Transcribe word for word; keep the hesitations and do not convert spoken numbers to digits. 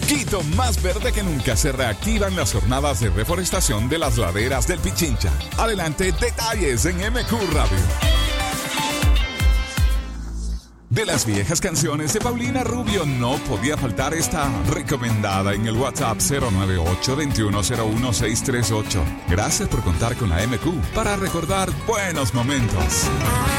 Quito, más verde que nunca, se reactivan las jornadas de reforestación de las laderas del Pichincha. Adelante, detalles en M Q Radio. De las viejas canciones de Paulina Rubio no podía faltar esta recomendada en el WhatsApp cero nueve ocho, dos uno cero uno, seis tres ocho. Gracias por contar con la M Q para recordar buenos momentos.